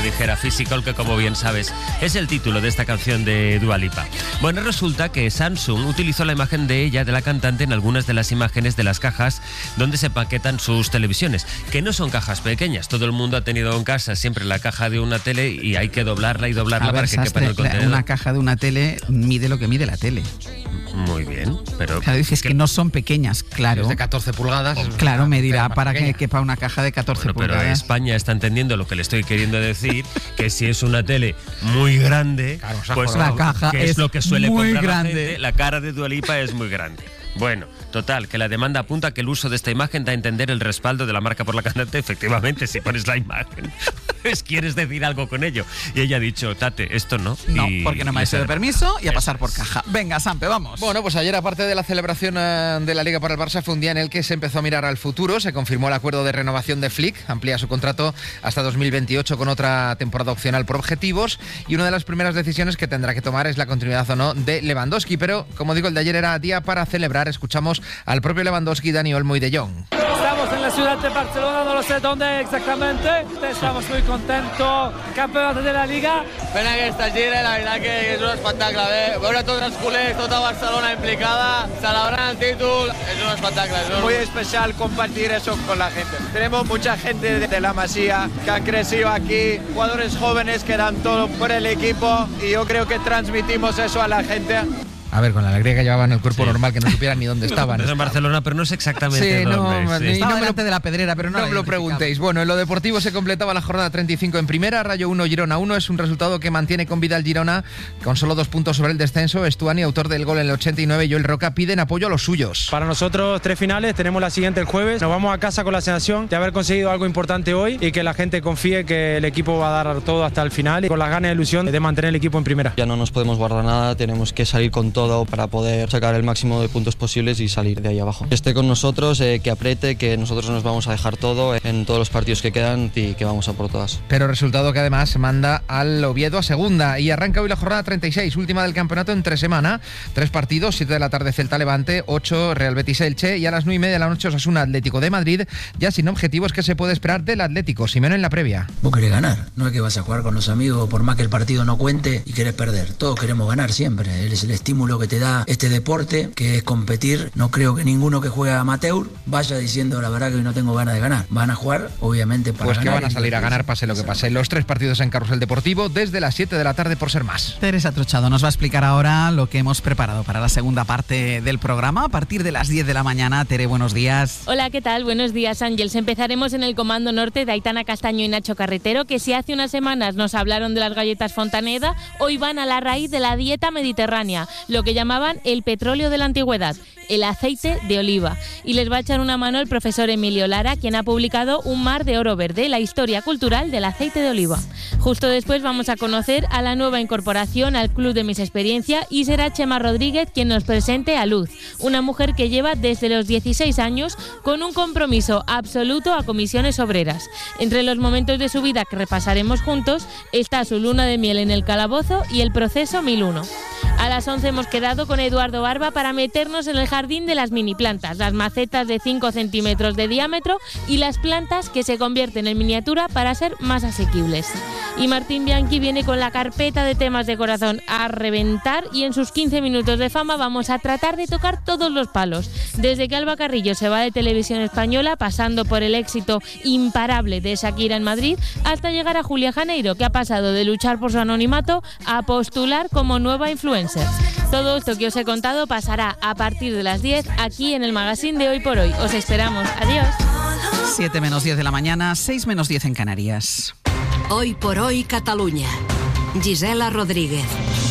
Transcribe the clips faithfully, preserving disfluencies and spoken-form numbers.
dijera Physical, que como bien sabes es el título de esta canción de Dua Lipa. Bueno, resulta que Samsung utilizó la imagen de ella, de la cantante, en algunas de las imágenes de las cajas donde se paquetan sus televisiones, que no son cajas pequeñas. Todo el mundo ha tenido en casa siempre la caja de una tele y hay que doblarla y doblarla ver, para que quepa en el contenedor. Una caja de una tele mide lo que mide la tele. Muy bien, pero... Claro, dices que, que no son pequeñas, claro. Es de catorce pulgadas. Oh, claro, me dirá para pequeña. Que quepa una caja de catorce bueno, pulgadas. Pero España está entendiendo lo que le estoy queriendo decir, que si es una tele muy grande, claro, pues la caja que es, es lo que suele muy comprar grande. La gente, la cara de Dua Lipa es muy grande. Bueno, total, que la demanda apunta que el uso de esta imagen da a entender el respaldo de la marca por la cantante. Efectivamente, si pones la imagen, pues quieres decir algo con ello. Y ella ha dicho, Tate, esto no. No, y porque no me ha sido permiso y a pasar por caja. Venga, Sampe, vamos. Bueno, pues ayer, aparte de la celebración de la Liga para el Barça, fue un día en el que se empezó a mirar al futuro. Se confirmó el acuerdo de renovación de Flick, amplía su contrato hasta dos mil veintiocho con otra temporada opcional por objetivos. Y una de las primeras decisiones que tendrá que tomar es la continuidad o no de Lewandowski. Pero, como digo, el de ayer era día para celebrar. Escuchamos al propio Lewandowski, Dani Olmo y De Jong. Estamos en la ciudad de Barcelona, no lo sé dónde exactamente. Estamos muy contentos, campeonato de la Liga. Pena que esta gira, la verdad que és un espectacle. Eh? Veure tots els culers, tota Barcelona implicada, celebrant el títol, es un espectacle. Es un... Muy especial compartir eso con la gente. Tenemos mucha gente de la Masía que han crecido aquí, jugadores jóvenes que dan todo por el equipo y yo creo que transmitimos eso a la gente. A ver, con la alegría que llevaban el cuerpo sí. normal, que no supieran ni dónde estaban. Es en Barcelona, pero no sé exactamente sí, dónde. No, sí. Ni, Estaba no me delante lo, de la pedrera, pero no, no me lo preguntéis. Bueno, en lo deportivo se completaba la jornada treinta y cinco en primera, Rayo uno, Girona uno. Es un resultado que mantiene con vida al Girona, con solo dos puntos sobre el descenso. Estuani, autor del gol en el ochenta y nueve, y Joel Roca piden apoyo a los suyos. Para nosotros, tres finales, tenemos la siguiente el jueves. Nos vamos a casa con la sensación de haber conseguido algo importante hoy y que la gente confíe que el equipo va a dar todo hasta el final y con las ganas y ilusión de mantener el equipo en primera. Ya no nos podemos guardar nada, tenemos que salir con todo para poder sacar el máximo de puntos posibles y salir de ahí abajo. Que esté con nosotros, eh, que apriete, que nosotros nos vamos a dejar todo en todos los partidos que quedan y que vamos a por todas. Pero resultado que además manda al Oviedo a segunda y arranca hoy la jornada treinta y seis, última del campeonato en tres semanas. Tres partidos, siete de la tarde Celta Levante, ocho Real Betis Elche y a las nueve y media de la noche Osasuna Atlético de Madrid, ya sin objetivos. Que se puede esperar del Atlético. Simeone en la previa. Vos querés ganar, no es que vas a jugar con los amigos por más que el partido no cuente y querés perder. Todos queremos ganar siempre, es el estímulo que te da este deporte, que es competir. No creo que ninguno que juega amateur vaya diciendo la verdad que hoy no tengo ganas de ganar. Van a jugar, obviamente, para pues ganar. Pues que van a salir a ganar pase lo que pase. Los tres partidos en Carrusel Deportivo desde las siete de la tarde por ser más. Teresa Trochado nos va a explicar ahora lo que hemos preparado para la segunda parte del programa a partir de las diez de la mañana. Tere, buenos días. Hola, ¿qué tal? Buenos días, Ángels. Empezaremos en el Comando Norte de Aitana Castaño y Nacho Carretero, que si hace unas semanas nos hablaron de las galletas Fontaneda, hoy van a la raíz de la dieta mediterránea, lo que llamaban el petróleo de la antigüedad, el aceite de oliva. Y les va a echar una mano el profesor Emilio Lara, quien ha publicado Un mar de oro verde, la historia cultural del aceite de oliva. Justo después vamos a conocer a la nueva incorporación al Club de Mis Experiencia y será Chema Rodríguez quien nos presente a Luz, una mujer que lleva desde los dieciséis años con un compromiso absoluto a comisiones obreras. Entre los momentos de su vida que repasaremos juntos está su luna de miel en el calabozo y el proceso mil uno. A las once hemos quedado con Eduardo Barba para meternos en el jardín de las mini plantas, las macetas de cinco centímetros de diámetro y las plantas que se convierten en miniatura para ser más asequibles. Y Martín Bianchi viene con la carpeta de temas de corazón a reventar y en sus quince minutos de fama vamos a tratar de tocar todos los palos. Desde que Alba Carrillo se va de Televisión Española, pasando por el éxito imparable de Shakira en Madrid, hasta llegar a Julia Janeiro, que ha pasado de luchar por su anonimato a postular como nueva influencer. Todo esto que os he contado pasará a partir de las diez aquí en el magazine de Hoy por Hoy. Os esperamos. Adiós. siete menos diez de la mañana, seis menos diez en Canarias. Hoy por Hoy Catalunya. Gisela Rodríguez.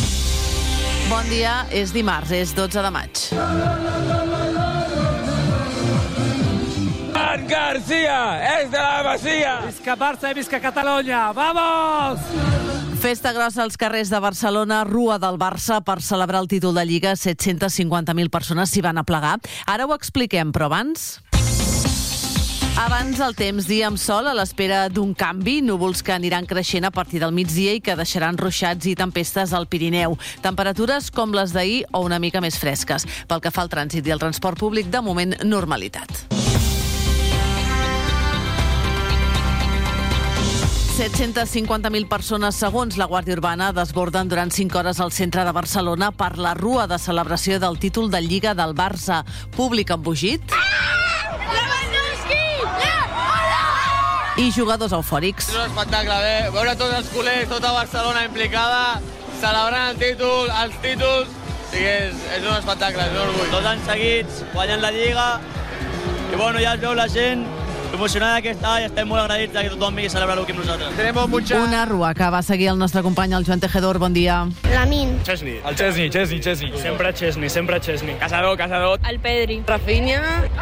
Bon dia, és dimarts, és dotze de maig. Marc García, és de la Masia. Visca Barça i visca Catalunya. ¡Vamos! Festa grossa als carrers de Barcelona, Rua del Barça, per celebrar el títol de Lliga. set-centes cinquanta mil persones s'hi van aplegar. Ara ho expliquem, però abans... Abans el temps, dia amb sol a l'espera d'un canvi, núvols que aniran creixent a partir del migdia i que deixaran ruixats i tempestes al Pirineu. Temperatures com les d'ahir o una mica més fresques. Pel que fa al trànsit i al transport públic, de moment, normalitat. set-centes cinquanta mil persones, segons la Guàrdia Urbana, desborden durant cinc hores al centre de Barcelona per la rua de celebració del títol de Lliga del Barça. Públic embogit i jugadors eufòrics. És un espectacle, bé. Veure tots els culers, tota Barcelona implicada, celebrant el títol, els títols. Sí que és, és un espectacle, és un orgull. Dos anys seguits, guanyant la Lliga. I bueno, ja es veu la gent emocionada que està i estem molt agraïts que tothom vingui a celebrar-ho aquí amb nosaltres. Tenemos mucha... Una rua que va seguir el nostre company, el Joan Tejedor. Bon dia. Lamin. Chesney. El Chesney, Chesney, Chesney. Sempre Chesney, sempre Chesney. Casador, Casador. El Pedri. Rafinha.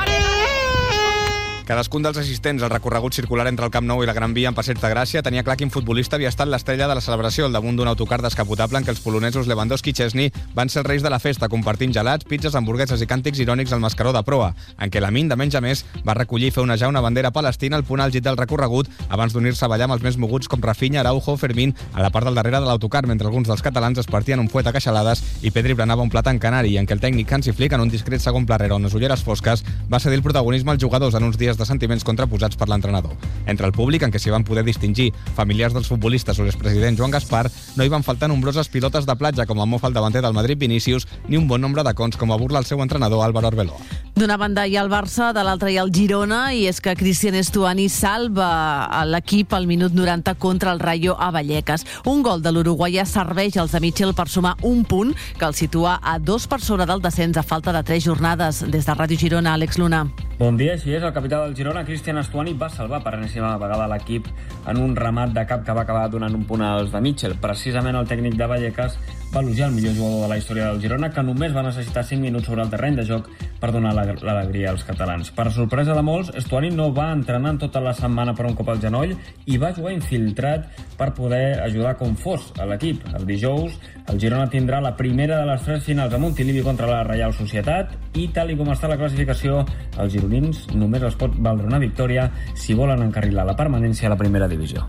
Cadascun dels assistents al recorregut circular entre el Camp Nou i la Gran Via en Passeig de Gràcia tenia clar quin futbolista havia estat l'estrella de la celebració al damunt d'un autocar descapotable en què els polonesos Lewandowski i Chesney van ser els reis de la festa, compartint gelats, pizzas, hamburgueses i càntics irònics al mascaró de proa, en què Lamin, de menys a més, va recollir i fer onejar una bandera palestina al punt àlgid del recorregut abans d'unir-se a ballar amb els més moguts com Rafinha, Araujo o Fermín a la part del darrere de l'autocar, mentre alguns dels catalans es partien un fuet a queixalades i Pedri brenava un plat en canari, en què el tècnic Hansi Flick, en un discret segon pla rere unes ulleres fosques, va cedir el protagonisme als jugadors en uns dies de sentiments contraposats per l'entrenador. Entre el públic, en què s'hi van poder distingir familiars dels futbolistes o l'expresident Joan Gaspar, no hi van faltar nombroses pilotes de platja com el mofa el davanter del Madrid Vinícius, ni un bon nombre de cons com a burla el seu entrenador Álvaro Arbeloa. D'una banda hi ha el Barça, de l'altra hi ha el Girona, i és que Cristian Estuani salva l'equip al minut noranta contra el Rayo a Vallecas. Un gol de l'uruguaià serveix als de Mitchell per sumar un punt que el situa a dos per sobre del descens a falta de tres jornades. Des de Ràdio Girona, Àlex Luna. Bon dia, així és. El capità del Girona, Cristian Estuani, va salvar per enèsima vegada l'equip en un remat de cap que va acabar donant un punt als de Mitchell. Precisament el tècnic de Vallecas va elogiar el millor jugador de la història del Girona, que només va necessitar cinc minuts sobre el terreny de joc per donar l'alegria als catalans. Per sorpresa de molts, Estuani no va entrenar tota la setmana per un cop al genoll i va jugar infiltrat per poder ajudar com fos a l'equip. El dijous, el Girona tindrà la primera de les tres finals a Montilivi contra la Reial Societat i, tal i com està la classificació, els gironins només els pot valdre una victòria si volen encarrilar la permanència a la primera divisió.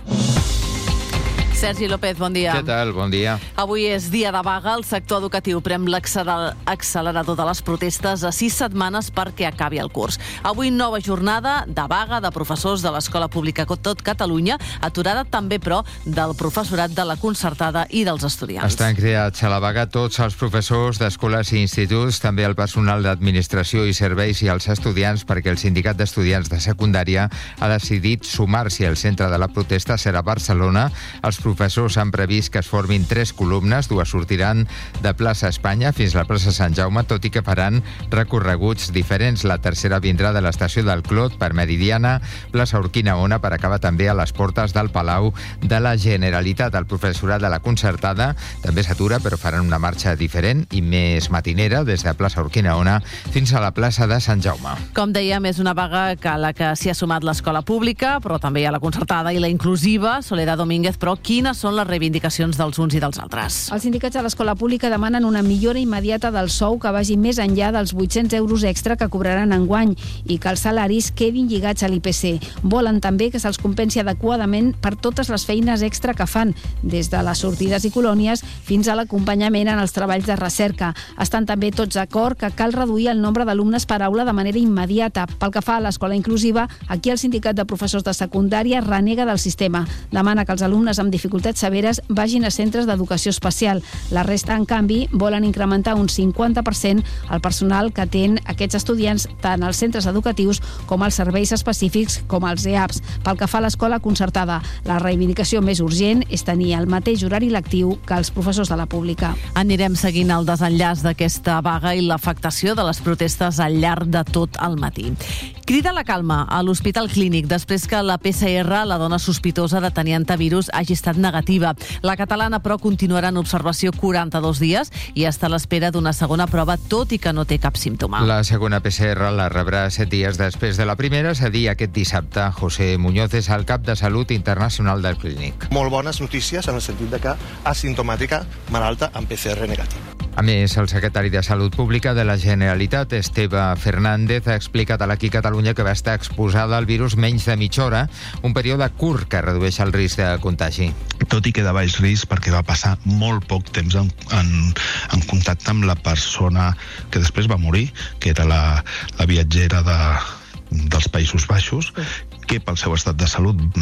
Sergi López, bon dia. Què tal? Bon dia. Avui és dia de vaga. El sector educatiu prem l'accelerador de les protestes a sis setmanes perquè acabi el curs. Avui nova jornada de vaga de professors de l'Escola Pública Tot Catalunya, aturada també, però, del professorat de la concertada i dels estudiants. Estan cridats a la vaga tots els professors d'escoles i instituts, també el personal d'administració i serveis i els estudiants, perquè el sindicat d'estudiants de secundària ha decidit sumar-s'hi. El centre de la protesta serà Barcelona. Els professors han previst que es formin tres columnes, dues sortiran de plaça Espanya fins a la plaça Sant Jaume, tot i que faran recorreguts diferents. La tercera vindrà de l'estació del Clot per Meridiana, plaça Urquinaona, per acabar també a les portes del Palau de la Generalitat. El professorat de la concertada també s'atura, però faran una marxa diferent i més matinera des de plaça Urquinaona fins a la plaça de Sant Jaume. Com dèiem, és una vaga que a la que s'hi ha sumat l'escola pública, però també hi ha la concertada i la inclusiva. Soledad Domínguez, però quines són les reivindicacions dels uns i dels altres? Els sindicats de l'escola pública demanen una millora immediata del sou que vagi més enllà dels vuit-cents euros extra que cobraran enguany i que els salaris quedin lligats a l'I P C. Volen també que se'ls compensi adequadament per totes les feines extra que fan, des de les sortides i colònies fins a l'acompanyament en els treballs de recerca. Estan també tots d'acord que cal reduir el nombre d'alumnes per aula de manera immediata. Pel que fa a l'escola inclusiva, aquí el sindicat de professors de secundària renega del sistema. Demana que els alumnes amb dificultats severes vagin a centres d'educació especial. La resta, en canvi, volen incrementar un cinquanta per cent el personal que atén aquests estudiants tant als centres educatius com als serveis específics com els E A Ps. Pel que fa a l'escola concertada, la reivindicació més urgent és tenir el mateix horari lectiu que els professors de la pública. Anirem seguint el desenllaç d'aquesta vaga i l'afectació de les protestes al llarg de tot el matí. Crida la calma a l'Hospital Clínic després que la P C R, la dona sospitosa de tenir antivirus, hagi estat negativa. La catalana, però, continuarà en observació quaranta-dos dies i està a l'espera d'una segona prova, tot i que no té cap símptoma. La segona P C R la rebrà set dies després de la primera, és a dir, aquest dissabte. José Muñoz és el cap de Salut Internacional del Clínic. Molt bones notícies en el sentit de que asimptomàtica, malalta amb P C R negativa. A més, el secretari de Salut Pública de la Generalitat, Esteve Fernández, ha explicat a l'Aqui Catalunya que va estar exposada al virus menys de mitja hora, un període curt que redueix el risc de contagi. Tot i que de baix risc perquè va passar molt poc temps en, en, en contacte amb la persona que després va morir, que era la, la viatgera de, dels Països Baixos, que pel seu estat de salut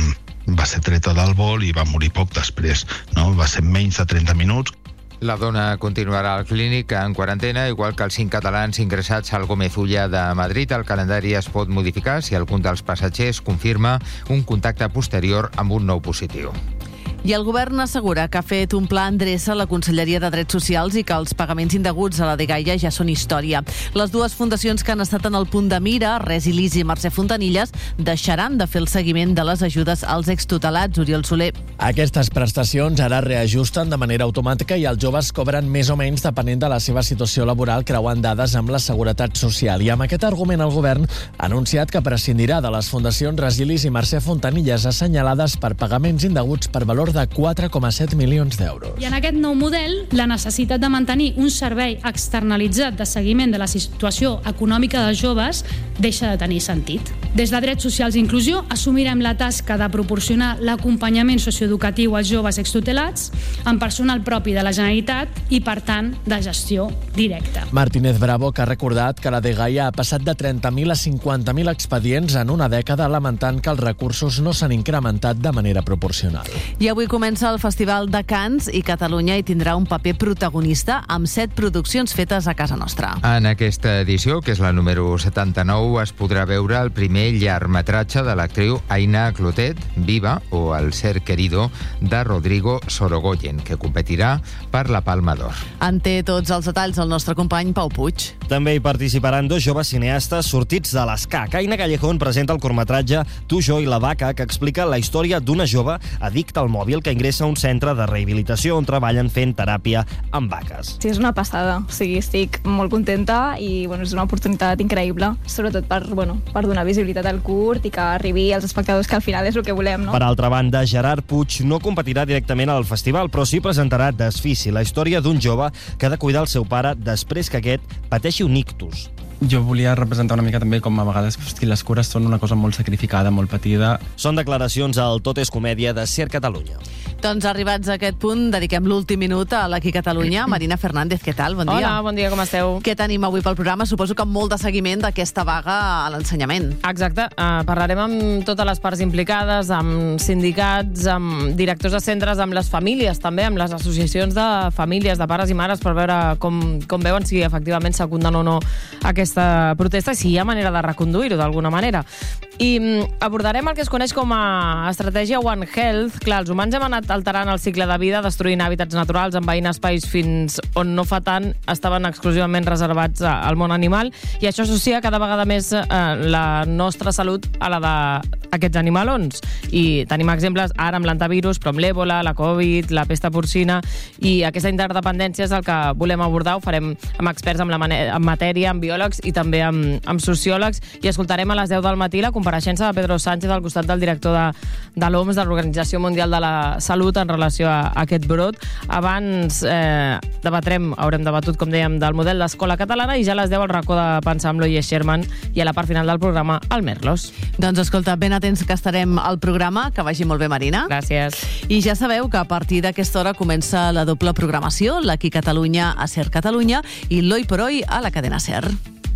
va ser treta del vol i va morir poc després, no? Va ser menys de trenta minuts. La dona continuarà al clínic en quarantena, igual que els cinc catalans ingressats al Gómez Ulla de Madrid. El calendari es pot modificar si algun dels passatgers confirma un contacte posterior amb un nou positiu. I el govern assegura que ha fet un pla endreça a la Conselleria de Drets Socials i que els pagaments indeguts a la dgaia ja són història. Les dues fundacions que han estat en el punt de mira, Resilis i Mercè Fontanilles, deixaran de fer el seguiment de les ajudes als extutelats. Oriol Soler. Aquestes prestacions ara reajusten de manera automàtica i els joves cobren més o menys depenent de la seva situació laboral, creuant dades amb la Seguretat Social. I amb aquest argument el govern ha anunciat que prescindirà de les fundacions Resilis i Mercè Fontanilles assenyalades per pagaments indeguts per valor de quatre coma set milions d'euros. I en aquest nou model, la necessitat de mantenir un servei externalitzat de seguiment de la situació econòmica dels joves deixa de tenir sentit. Des de Drets Socials i Inclusió assumirem la tasca de proporcionar l'acompanyament socioeducatiu als joves extutelats amb personal propi de la Generalitat i, per tant, de gestió directa. Martínez Bravo, que ha recordat que la dgaia ha passat de trenta mil a cinquanta mil expedients en una dècada, lamentant que els recursos no s'han incrementat de manera proporcional. I avui comença el Festival de Cants i Catalunya hi tindrà un paper protagonista amb set produccions fetes a casa nostra. En aquesta edició, que és la número setanta-nou, es podrà veure el primer llargmetratge de l'actriu Aina Clotet, Viva, o El ser querido, de Rodrigo Sorogoyen, que competirà per la Palma d'Or. En té tots els detalls el nostre company Pau Puig. També hi participaran dos joves cineastes sortits de l'ESCAC. Aina Callejón presenta el curtmetratge Tu, jo i la vaca, que explica la història d'una jove addicta al mòbil que ingressa a un centre de rehabilitació on treballen fent teràpia amb vaques. Sí, és una passada. O sigui, estic molt contenta i bueno, és una oportunitat increïble, sobretot per, bueno, per donar visibilitat al curt i que arribi als espectadors, que al final és el que volem, no? Per altra banda, Gerard Puig no competirà directament al festival, però sí presentarà Desfici, la història d'un jove que ha de cuidar el seu pare després que aquest pateixi un ictus. Jo volia representar una mica també com a vegades que les cures són una cosa molt sacrificada, molt patida. Són declaracions al Tot és Comèdia de Ser Catalunya. Doncs arribats a aquest punt, dediquem l'últim minut a l'Aquí Catalunya. Marina Fernández, què tal? Bon dia. Hola, bon dia, com esteu? Què tenim avui pel programa? Suposo que amb molt de seguiment d'aquesta vaga a l'ensenyament. Exacte. Uh, parlarem amb totes les parts implicades, amb sindicats, amb directors de centres, amb les famílies també, amb les associacions de famílies, de pares i mares, per veure com, com veuen si efectivament s'acunden o no aquesta protesta i si hi ha manera de reconduir-ho d'alguna manera. I abordarem el que es coneix com a estratègia One Health. Clar, els humans hem anat alterant el cicle de vida, destruint hàbitats naturals, envaint espais fins on no fa tant estaven exclusivament reservats al món animal, i això associa cada vegada més eh, la nostra salut a la d'aquests animalons. I tenim exemples ara amb l'antivirus, però amb l'èbola, la Covid, la pesta porcina, i aquesta interdependència és el que volem abordar. Ho farem amb experts en, la en matèria, amb biòlegs i també amb, amb sociòlegs, i escoltarem a les deu del matí la compareixença de Pedro Sánchez al costat del director de, de l'O M S, de l'Organització Mundial de la Salut, en relació a aquest brot. Abans eh, debatrem, haurem debatut, com dèiem, del model d'escola catalana, i ja a les deu el racó de pensar amb l'Oye Sherman, i a la part final del programa el Merlos. Doncs escolta, ben atents que estarem al programa, que vagi molt bé, Marina. Gràcies. I ja sabeu que a partir d'aquesta hora comença la doble programació, l'Aquí Catalunya a Ser Catalunya i l'Hoy por Hoy a la cadena Ser.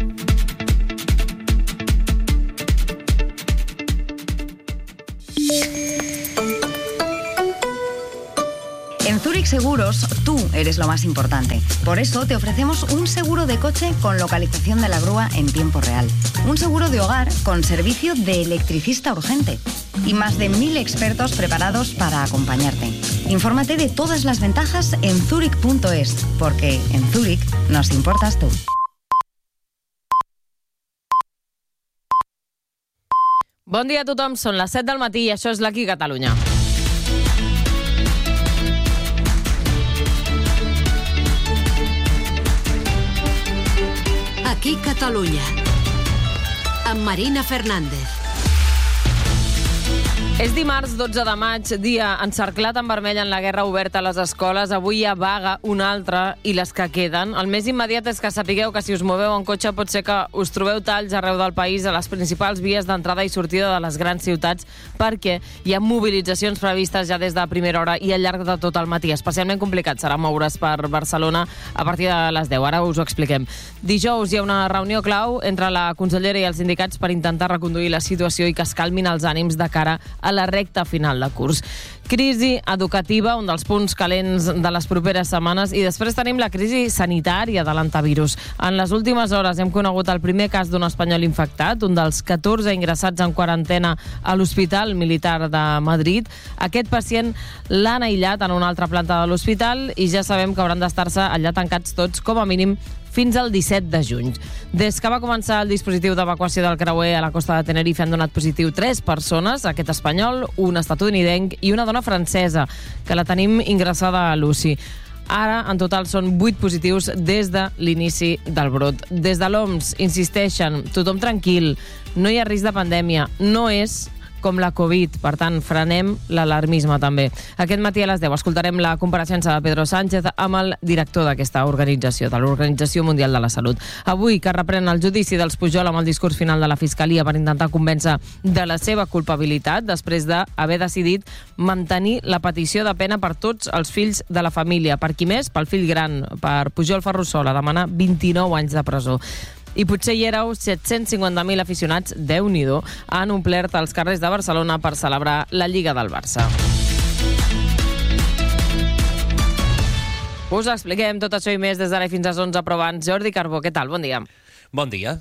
En Zurich Seguros, tú eres lo más importante. Por eso te ofrecemos un seguro de coche con localización de la grúa en tiempo real. Un seguro de hogar con servicio de electricista urgente. Y más de mil expertos preparados para acompañarte. Infórmate de todas las ventajas en zurich punto es, porque en Zurich nos importas tú. Bon dia a tothom, són les set del matí i això és l'Aquí Catalunya. Aquí Catalunya, amb Marina Fernández. És dimarts dotze de maig, dia encerclat en vermell en la guerra oberta a les escoles. Avui hi ha vaga, una altra, i les que queden. El més immediat és que sapigueu que si us moveu en cotxe pot ser que us trobeu talls arreu del país a les principals vies d'entrada i sortida de les grans ciutats, perquè hi ha mobilitzacions previstes ja des de primera hora i al llarg de tot el matí. Especialment complicat serà moure's per Barcelona a partir de les deu. Ara us ho expliquem. Dijous hi ha una reunió clau entre la consellera i els sindicats per intentar reconduir la situació i que es calmin els ànims de cara a a la recta final de curs. Crisi educativa, un dels punts calents de les properes setmanes, i després tenim la crisi sanitària de l'antivirus. En les últimes hores hem conegut el primer cas d'un espanyol infectat, un dels catorze ingressats en quarantena a l'Hospital Militar de Madrid. Aquest pacient l'han aïllat en una altra planta de l'hospital i ja sabem que hauran d'estar-se allà tancats tots com a mínim fins al disset de juny. Des que va començar el dispositiu d'evacuació del creuer a la costa de Tenerife han donat positiu tres persones, aquest espanyol, un estatunidenc i una dona francesa, que la tenim ingressada a l'U C I. Ara, en total, són vuit positius des de l'inici del brot. Des de l'O M S insisteixen, tothom tranquil, no hi ha risc de pandèmia, no és com la Covid, per tant, frenem l'alarmisme també. Aquest matí a les deu escoltarem la compareixença de Pedro Sánchez amb el director d'aquesta organització, de l'Organització Mundial de la Salut. Avui, que reprèn el judici dels Pujol amb el discurs final de la Fiscalia per intentar convèncer de la seva culpabilitat, després d'haver decidit mantenir la petició de pena per tots els fills de la família. Per qui més? Pel fill gran, per Pujol Ferrusola, demanar vint-i-nou anys de presó. I potser hi éreu set-cents cinquanta mil aficionats, Déu-n'hi-do, han omplert els carrers de Barcelona per celebrar la Lliga del Barça. Us expliquem tot això i més des d'ara fins a les onze, però abans, Jordi Carbó, què tal? Bon dia. Bon dia.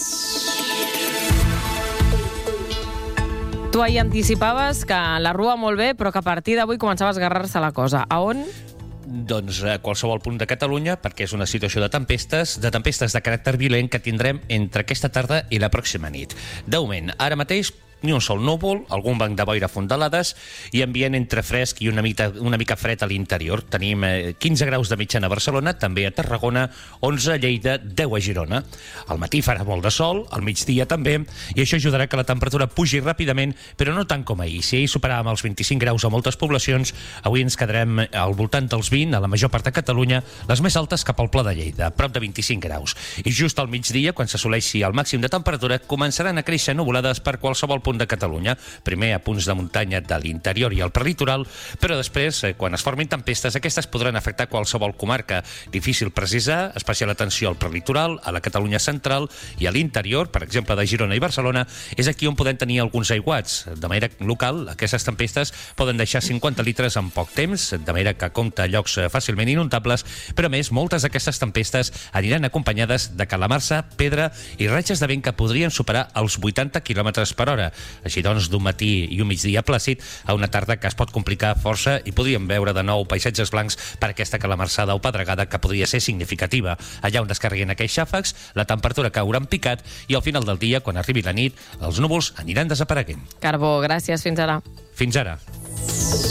Tu ahir anticipaves que la rua molt bé, però que a partir d'avui començava a esgarrar-se la cosa. A on? Doncs a qualsevol punt de Catalunya, perquè és una situació de tempestes, de tempestes de caràcter violent que tindrem entre aquesta tarda i la pròxima nit. De moment, ara mateix, ni un sol núvol, algun banc de boira fondalades i ambient entre fresc i una mica, una mica fred a l'interior. Tenim eh, quinze graus de mitjana a Barcelona, també a Tarragona, onze a Lleida, deu a Girona. Al matí farà molt de sol, al migdia també, i això ajudarà que la temperatura pugi ràpidament, però no tant com ahir. Si ahir superàvem els vint-i-cinc graus a moltes poblacions, avui ens quedarem al voltant dels vint, a la major part de Catalunya, les més altes cap al Pla de Lleida, prop de vint-i-cinc graus. I just al migdia, quan s'assoleixi el màxim de temperatura, començaran a créixer nuvolades per qualsevol punt de Catalunya, primer a punts de muntanya de l'interior i al prelitoral, però després, quan es formin tempestes, aquestes podran afectar qualsevol comarca. Difícil precisar, especial atenció al prelitoral, a la Catalunya central i a l'interior, per exemple, de Girona i Barcelona, és aquí on podem tenir alguns aiguats. De manera local, aquestes tempestes poden deixar cinquanta litres en poc temps, de manera que compta llocs fàcilment inundables, però a més, moltes d'aquestes tempestes aniran acompanyades de calamarsa, pedra i ratxes de vent que podrien superar els vuitanta quilòmetres per hora. Així doncs, d'un matí i un migdia plàcid a una tarda que es pot complicar força i podríem veure de nou paisatges blancs per aquesta calamarsada o pedregada que podria ser significativa. Allà on descarreguen aquells xàfecs, la temperatura caurà en picat i al final del dia, quan arribi la nit, els núvols aniran desapareguent. Carbó, gràcies. Fins ara. Fins ara.